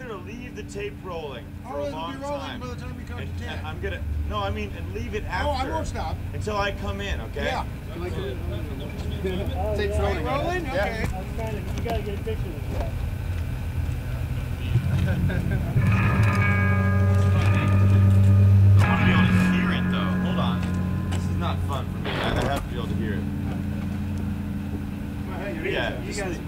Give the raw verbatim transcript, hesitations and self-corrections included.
you to leave the tape rolling for oh, a it'll long be rolling time. by the time you cut And, the and tape. I'm gonna. No, I mean, and leave it after. Oh, I won't stop. Until I come in, okay? Yeah. Like, Oh, tape's yeah. rolling. Rolling? Yeah. Okay. I'm trying to, you gotta get a picture of this guy. I want to be able to hear it, though. Hold on. This is not fun for me. I I have to be able to hear it. Well, hey, Yeah. You just guys leave-